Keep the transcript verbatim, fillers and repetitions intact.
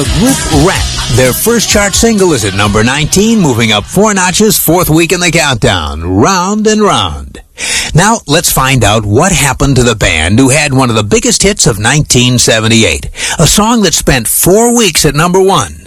Group Rent. Their first chart single is at number nineteen, moving up four notches, fourth week in the countdown. Round and Round. Now, let's find out what happened to the band who had one of the biggest hits of nineteen seventy-eight. A song that spent four weeks at number one.